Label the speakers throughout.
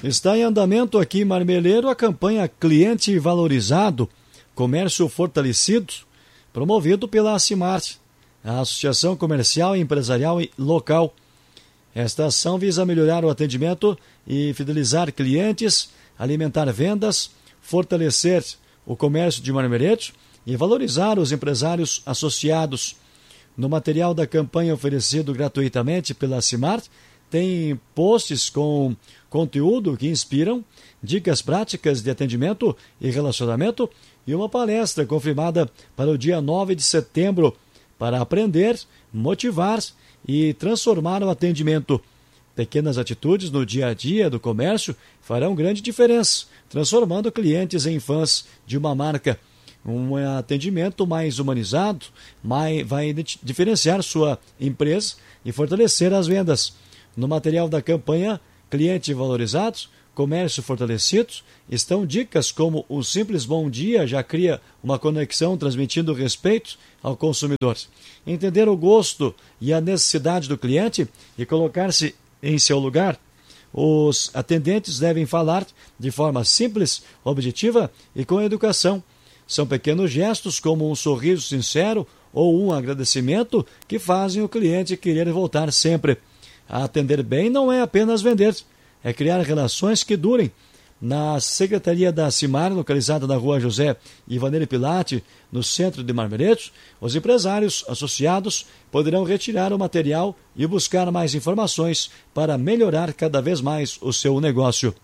Speaker 1: Está em andamento aqui em Marmeleiro a campanha Cliente Valorizado, Comércio Fortalecido, promovido pela Acimarte, a Associação Comercial e Empresarial Local. Esta ação visa melhorar o atendimento e fidelizar clientes, alimentar vendas, fortalecer o comércio de Marmeleiro e valorizar os empresários associados. No material da campanha oferecido gratuitamente pela Acimarte, tem posts com conteúdo que inspiram, dicas práticas de atendimento e relacionamento e uma palestra confirmada para o dia 9 de setembro para aprender, motivar e transformar o atendimento. Pequenas atitudes no dia a dia do comércio farão grande diferença, transformando clientes em fãs de uma marca. Um atendimento mais humanizado vai diferenciar sua empresa e fortalecer as vendas. No material da campanha Cliente Valorizado, Comércio Fortalecido, estão dicas como o simples bom dia já cria uma conexão transmitindo respeito ao consumidor. Entender o gosto e a necessidade do cliente e colocar-se em seu lugar. Os atendentes devem falar de forma simples, objetiva e com educação. São pequenos gestos como um sorriso sincero ou um agradecimento que fazem o cliente querer voltar sempre. Atender bem não é apenas vender, é criar relações que durem. Na Secretaria da Acimar, localizada na rua José Ivaneri Pilate, no centro de Marmeleiro, os empresários associados poderão retirar o material e buscar mais informações para melhorar cada vez mais o seu negócio.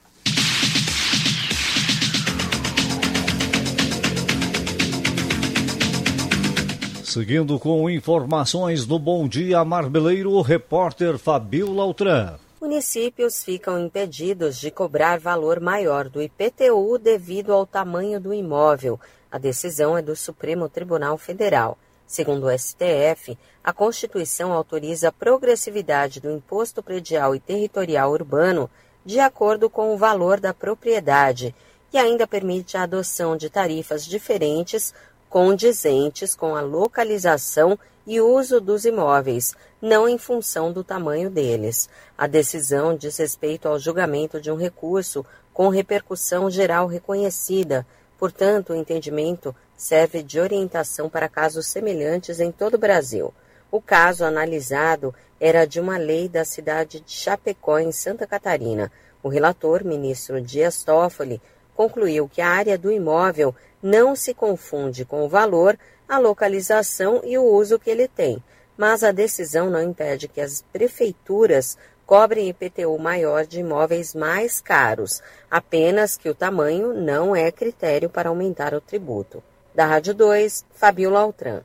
Speaker 2: Seguindo com informações do Bom Dia Marmeleiro, o repórter Fabiola Altran.
Speaker 3: Municípios ficam impedidos de cobrar valor maior do IPTU devido ao tamanho do imóvel. A decisão é do Supremo Tribunal Federal. Segundo o STF, a Constituição autoriza a progressividade do imposto predial e territorial urbano de acordo com o valor da propriedade e ainda permite a adoção de tarifas diferentes condizentes com a localização e uso dos imóveis, não em função do tamanho deles. A decisão diz respeito ao julgamento de um recurso com repercussão geral reconhecida. Portanto, o entendimento serve de orientação para casos semelhantes em todo o Brasil. O caso analisado era de uma lei da cidade de Chapecó, em Santa Catarina. O relator, ministro Dias Toffoli, concluiu que a área do imóvel não se confunde com o valor, a localização e o uso que ele tem, mas a decisão não impede que as prefeituras cobrem IPTU maior de imóveis mais caros, apenas que o tamanho não é critério para aumentar o tributo. Da Rádio 2, Fabiola Altran.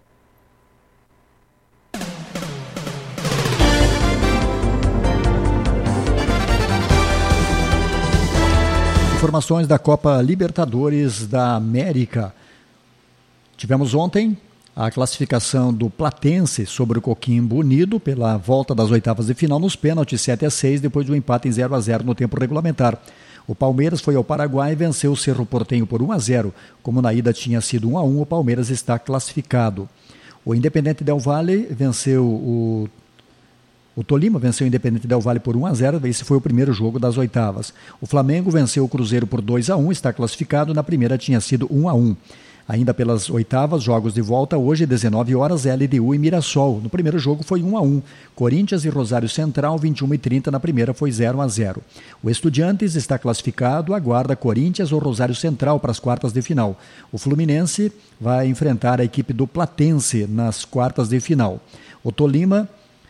Speaker 4: Informações da Copa Libertadores da América. Tivemos ontem a classificação do Platense sobre o Coquimbo Unido pela volta das oitavas de final nos pênaltis 7-6, depois de um empate em 0-0 no tempo regulamentar. O Palmeiras foi ao Paraguai e venceu o Cerro Porteño por 1-0. Como na ida tinha sido 1-1, o Palmeiras está classificado. O Independente Del Valle venceu o Tolima venceu o Independente Del Valle por 1-0, esse foi o primeiro jogo das oitavas. O Flamengo venceu o Cruzeiro por 2-1, está classificado, na primeira tinha sido 1-1. Ainda pelas oitavas, jogos de volta, hoje 19 horas, LDU e Mirassol. No primeiro jogo foi 1-1. Corinthians e Rosário Central, 21h30, na primeira foi 0-0. O Estudiantes está classificado, aguarda Corinthians ou Rosário Central para as quartas de final. O Fluminense vai enfrentar a equipe do Platense nas quartas de final. O Tolima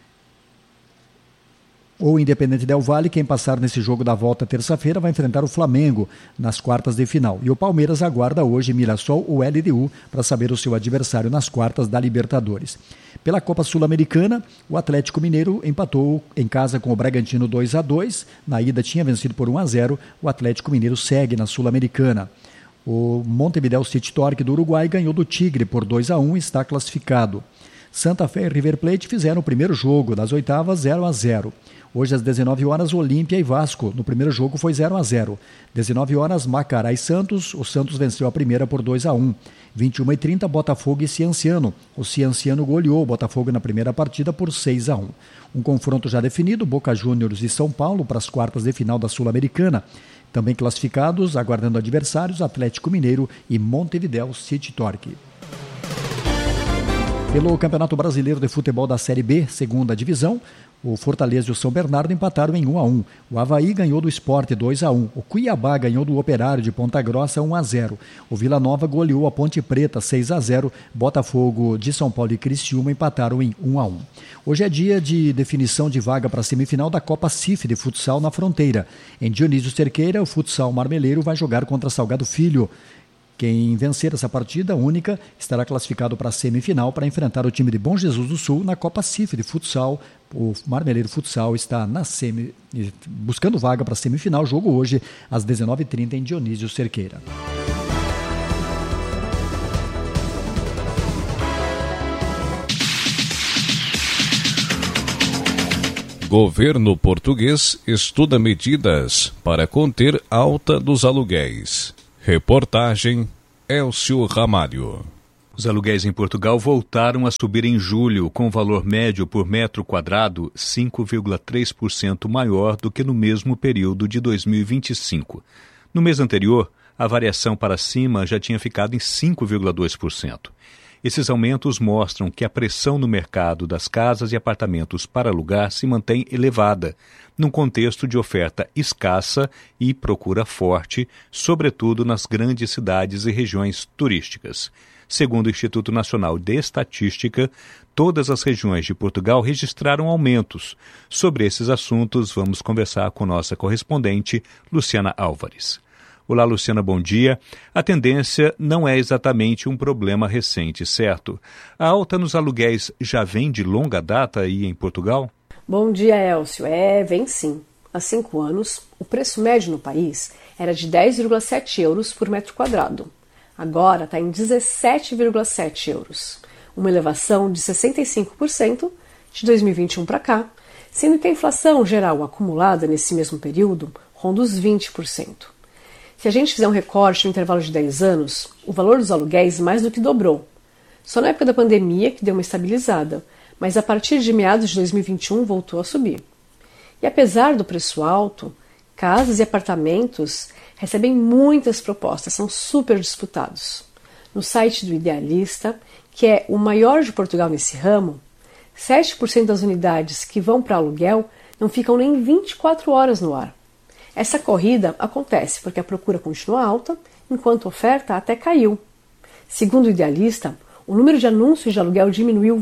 Speaker 4: ou Independente Del Valle, quem passar nesse jogo da volta terça-feira, vai enfrentar o Flamengo nas quartas de final. E o Palmeiras aguarda hoje Mirassol ou LDU para saber o seu adversário nas quartas da Libertadores. Pela Copa Sul-Americana, o Atlético Mineiro empatou em casa com o Bragantino 2-2. Na ida tinha vencido por 1-0. O Atlético Mineiro segue na Sul-Americana. O Montevideo City Torque do Uruguai ganhou do Tigre por 2-1 e está classificado. Santa Fé e River Plate fizeram o primeiro jogo das oitavas 0-0. Hoje, às 19 horas, Olímpia e Vasco. No primeiro jogo foi 0-0. 19 horas, Macará e Santos. O Santos venceu a primeira por 2-1. 21h30, Botafogo e Cianciano. O Cianciano goleou o Botafogo na primeira partida por 6-1. Um confronto já definido, Boca Juniors e São Paulo para as quartas de final da Sul-Americana. Também classificados, aguardando adversários, Atlético Mineiro e Montevidéu City Torque. Pelo Campeonato Brasileiro de Futebol da Série B, segunda divisão, o Fortaleza e o São Bernardo empataram em 1-1. O Avaí ganhou do Sport 2-1. O Cuiabá ganhou do Operário de Ponta Grossa 1-0. O Vila Nova goleou a Ponte Preta 6-0. Botafogo de São Paulo e Criciúma empataram em 1-1. Hoje é dia de definição de vaga para a semifinal da Copa CIF de futsal na Fronteira. Em Dionísio Cerqueira, o futsal Marmeleiro vai jogar contra Salgado Filho. Quem vencer essa partida única estará classificado para a semifinal para enfrentar o time de Bom Jesus do Sul na Copa CIF de futsal. O Marmeleiro Futsal está buscando vaga para a semifinal. Jogo hoje às 19h30 em Dionísio Cerqueira.
Speaker 5: Governo português estuda medidas para conter alta dos aluguéis. Reportagem Elcio Ramalho.
Speaker 6: Os aluguéis em Portugal voltaram a subir em julho, com valor médio por metro quadrado 5,3% maior do que no mesmo período de 2025. No mês anterior, a variação para cima já tinha ficado em 5,2%. Esses aumentos mostram que a pressão no mercado das casas e apartamentos para alugar se mantém elevada, num contexto de oferta escassa e procura forte, sobretudo nas grandes cidades e regiões turísticas. Segundo o Instituto Nacional de Estatística, todas as regiões de Portugal registraram aumentos. Sobre esses assuntos, vamos conversar com nossa correspondente, Luciana Álvares. Olá, Luciana, bom dia. A tendência não é exatamente um problema recente, certo? A alta nos aluguéis já vem de longa data aí em Portugal?
Speaker 7: Bom dia, Elcio. Vem sim. Há 5 anos, o preço médio no país era de 10,7 euros por metro quadrado. Agora está em 17,7 euros. Uma elevação de 65% de 2021 para cá, sendo que a inflação geral acumulada nesse mesmo período ronda os 20%. Se a gente fizer um recorte no intervalo de 10 anos, o valor dos aluguéis mais do que dobrou. Só na época da pandemia que deu uma estabilizada, mas a partir de meados de 2021 voltou a subir. E apesar do preço alto, casas e apartamentos recebem muitas propostas, são super disputados. No site do Idealista, que é o maior de Portugal nesse ramo, 7% das unidades que vão para aluguel não ficam nem 24 horas no ar. Essa corrida acontece porque a procura continua alta, enquanto a oferta até caiu. Segundo o Idealista, o número de anúncios de aluguel diminuiu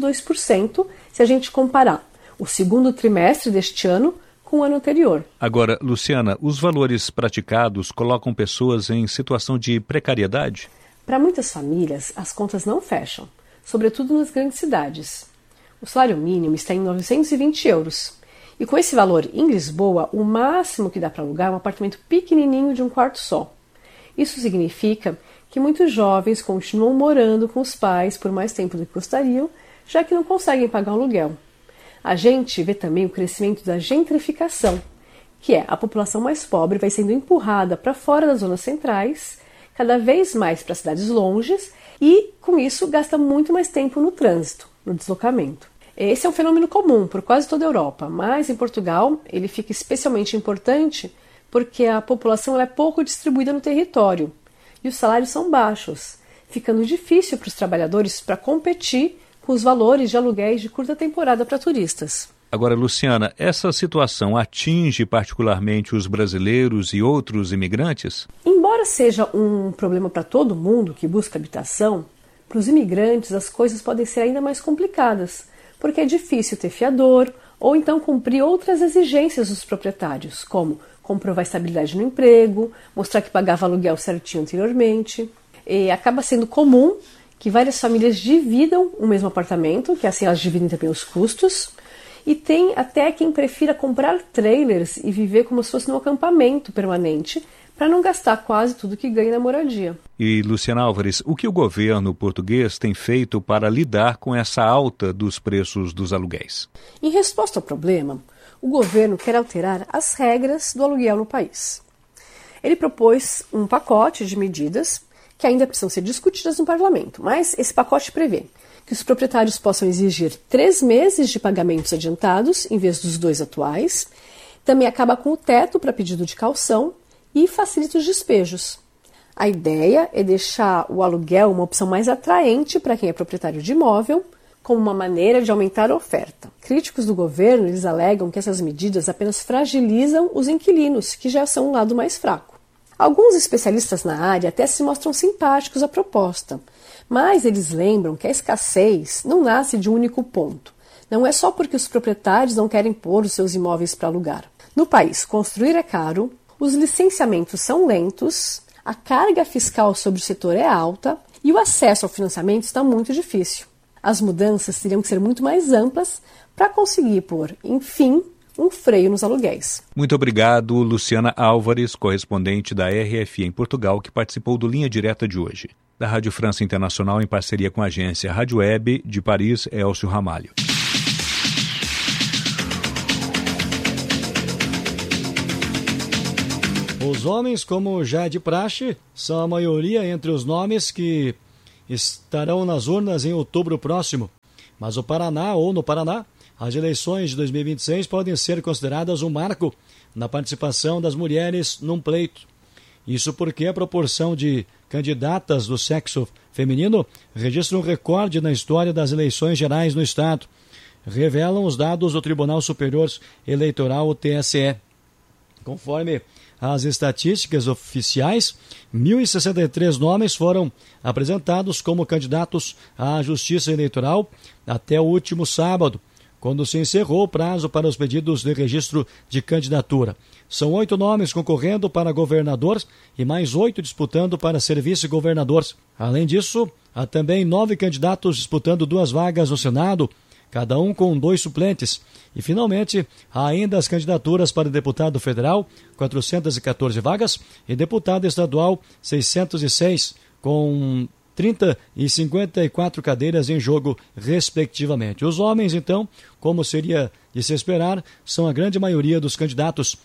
Speaker 7: 22% se a gente comparar o segundo trimestre deste ano com o ano anterior.
Speaker 6: Agora, Luciana, os valores praticados colocam pessoas em situação de precariedade?
Speaker 7: Para muitas famílias, as contas não fecham, sobretudo nas grandes cidades. O salário mínimo está em 920 euros. E com esse valor em Lisboa, o máximo que dá para alugar é um apartamento pequenininho de um quarto só. Isso significa que muitos jovens continuam morando com os pais por mais tempo do que gostariam, já que não conseguem pagar o aluguel. A gente vê também o crescimento da gentrificação, que é a população mais pobre vai sendo empurrada para fora das zonas centrais, cada vez mais para cidades longes, e com isso gasta muito mais tempo no trânsito, no deslocamento. Esse é um fenômeno comum por quase toda a Europa, mas em Portugal ele fica especialmente importante porque a população é pouco distribuída no território e os salários são baixos, ficando difícil para os trabalhadores para competir com os valores de aluguéis de curta temporada para turistas.
Speaker 6: Agora, Luciana, essa situação atinge particularmente os brasileiros e outros imigrantes?
Speaker 7: Embora seja um problema para todo mundo que busca habitação, para os imigrantes as coisas podem ser ainda mais complicadas, porque é difícil ter fiador ou então cumprir outras exigências dos proprietários, como comprovar estabilidade no emprego, mostrar que pagava aluguel certinho anteriormente. E acaba sendo comum que várias famílias dividam o mesmo apartamento, que assim elas dividem também os custos, e tem até quem prefira comprar trailers e viver como se fosse num acampamento permanente para não gastar quase tudo que ganha na moradia.
Speaker 6: E, Luciana Álvares, o que o governo português tem feito para lidar com essa alta dos preços dos aluguéis?
Speaker 7: Em resposta ao problema, o governo quer alterar as regras do aluguel no país. Ele propôs um pacote de medidas que ainda precisam ser discutidas no parlamento, mas esse pacote prevê que os proprietários possam exigir 3 meses de pagamentos adiantados em vez dos 2 atuais, também acaba com o teto para pedido de caução e facilita os despejos. A ideia é deixar o aluguel uma opção mais atraente para quem é proprietário de imóvel, como uma maneira de aumentar a oferta. Críticos do governo, eles alegam que essas medidas apenas fragilizam os inquilinos, que já são um lado mais fraco. Alguns especialistas na área até se mostram simpáticos à proposta, mas eles lembram que a escassez não nasce de um único ponto. Não é só porque os proprietários não querem pôr os seus imóveis para alugar. No país, construir é caro, os licenciamentos são lentos, a carga fiscal sobre o setor é alta e o acesso ao financiamento está muito difícil. As mudanças teriam que ser muito mais amplas para conseguir pôr, enfim, um freio nos aluguéis.
Speaker 6: Muito obrigado, Luciana Álvares, correspondente da RFI em Portugal, que participou do Linha Direta de hoje. Da Rádio França Internacional, em parceria com a agência Rádio Web de Paris, Elcio Ramalho.
Speaker 1: Os homens, como já é de praxe, são a maioria entre os nomes que estarão nas urnas em outubro próximo. Mas no Paraná, as eleições de 2026 podem ser consideradas um marco na participação das mulheres num pleito. Isso porque a proporção de candidatas do sexo feminino registra um recorde na história das eleições gerais no Estado. Revelam os dados do Tribunal Superior Eleitoral, o TSE. Conforme as estatísticas oficiais, 1.063 nomes foram apresentados como candidatos à Justiça Eleitoral até o último sábado, quando se encerrou o prazo para os pedidos de registro de candidatura. São 8 nomes concorrendo para governador e mais 8 disputando para ser vice-governador. Além disso, há também 9 candidatos disputando 2 vagas no Senado, cada um com 2 suplentes. E, finalmente, há ainda as candidaturas para deputado federal, 414 vagas, e deputado estadual, 606, com 30 e 54 cadeiras em jogo, respectivamente. Os homens, então, como seria de se esperar, são a grande maioria dos candidatos,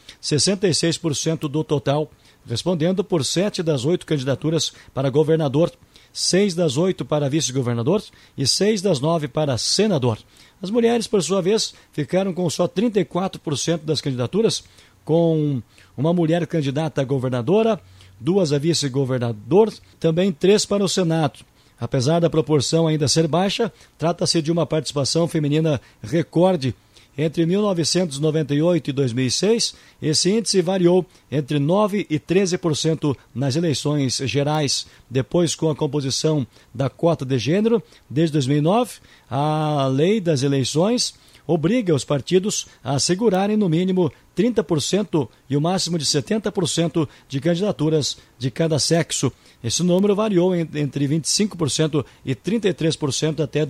Speaker 1: 66% do total, respondendo por 7 das 8 candidaturas para governador, 6 das 8 para vice-governador e 6 das 9 para senador. As mulheres, por sua vez, ficaram com só 34% das candidaturas, com uma mulher candidata a governadora, 2 a vice-governador, também 3 para o Senado. Apesar da proporção ainda ser baixa, trata-se de uma participação feminina recorde. Entre 1998 e 2006, esse índice variou entre 9% e 13% nas eleições gerais. Depois, com a composição da cota de gênero, desde 2009, a lei das eleições obriga os partidos a assegurarem no mínimo 30% e o máximo de 70% de candidaturas de cada sexo. Esse número variou entre 25% e 33% até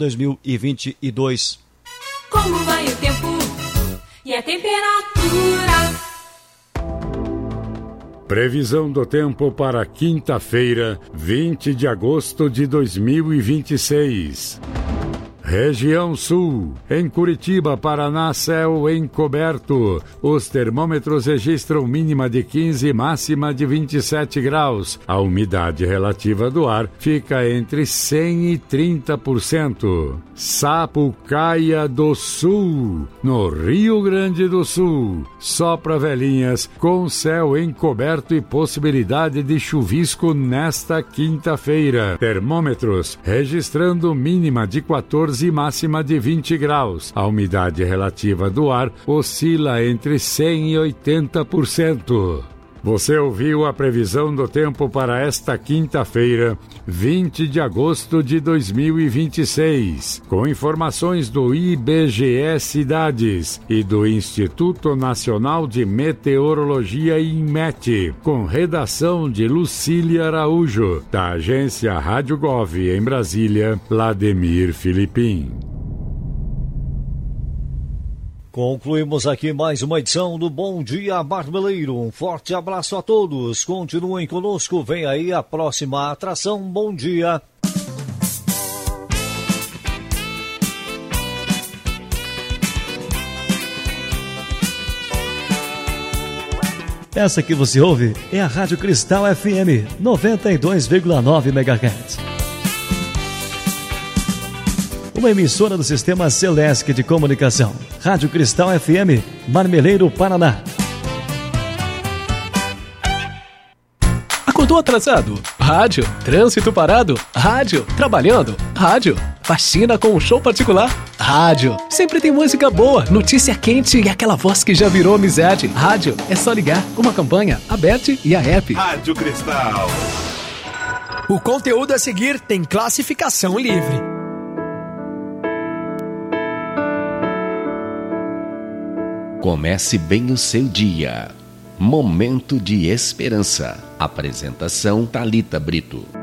Speaker 1: 2022.
Speaker 8: Como vai o tempo e a temperatura?
Speaker 9: Previsão do tempo para quinta-feira, 20 de agosto de 2026. Região Sul, em Curitiba, Paraná, céu encoberto. Os termômetros registram mínima de 15 e máxima de 27 graus. A umidade relativa do ar fica entre 100 e 30%. Sapucaia do Sul, no Rio Grande do Sul. Sopra velhinhas, com céu encoberto e possibilidade de chuvisco nesta quinta-feira. Termômetros registrando mínima de 14 e máxima de 20 graus. A umidade relativa do ar oscila entre 100 e 80%. Você ouviu a previsão do tempo para esta quinta-feira, 20 de agosto de 2026, com informações do IBGE Cidades e do Instituto Nacional de Meteorologia INMET, com redação de Lucília Araújo, da agência Rádio Gov em Brasília, Vladimir Filipim.
Speaker 2: Concluímos aqui mais uma edição do Bom Dia Marmeleiro. Um forte abraço a todos. Continuem conosco. Vem aí a próxima atração. Bom dia.
Speaker 1: Essa que você ouve é a Rádio Cristal FM 92,9 MHz. Uma emissora do Sistema Celesc de Comunicação. Rádio Cristal FM, Marmeleiro, Paraná.
Speaker 10: Acordou atrasado? Rádio. Trânsito parado? Rádio. Trabalhando? Rádio. Faxina com um show particular? Rádio. Sempre tem música boa, notícia quente e aquela voz que já virou amizade. Rádio. É só ligar. Uma campanha, a Bet e a App.
Speaker 11: Rádio Cristal.
Speaker 12: O conteúdo a seguir tem classificação livre.
Speaker 13: Comece bem o seu dia. Momento de esperança. Apresentação Thalita Brito.